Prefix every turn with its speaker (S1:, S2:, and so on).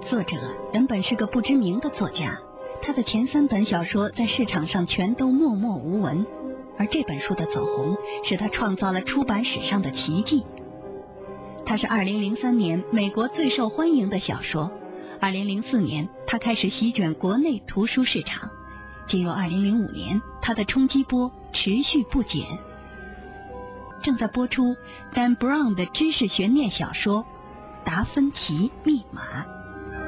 S1: 作者原本是个不知名的作家，他的前3本小说在市场上全都默默无闻，而这本书的走红使他创造了出版史上的奇迹。它是2003年美国最受欢迎的小说，2004年它开始席卷国内图书市场，进入2005年，它的冲击波持续不减。正在播出Dan Brown 的知识悬念小说《达芬奇密码》。